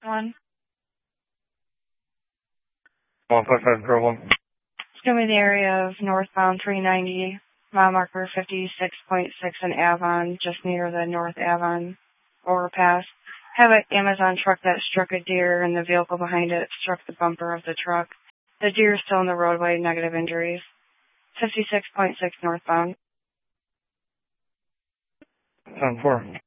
1. 15501. It's going to be the area of northbound 390, mile marker 56.6 in Avon, just near the North Avon overpass. Have an Amazon truck that struck a deer, and the vehicle behind it struck the bumper of the truck. The deer is still in the roadway, negative injuries. 56.6 northbound. 10-4.